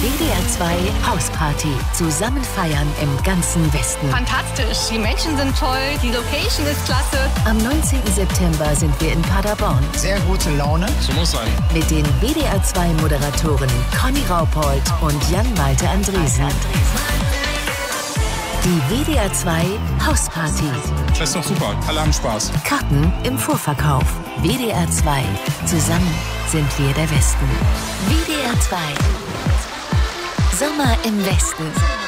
WDR 2 Hausparty. Zusammen feiern im ganzen Westen. Fantastisch. Die Menschen sind toll. Die Location ist klasse. Am 19. September sind wir in Paderborn. Sehr gute Laune. So muss sein. Mit den WDR 2 Moderatoren Conny Raupold und Jan-Malte Andresen. Die WDR 2 Hausparty. Das ist doch super. Alle haben Spaß. Karten im Vorverkauf. WDR 2. Zusammen sind wir der Westen. WDR 2. Sommer im Westen.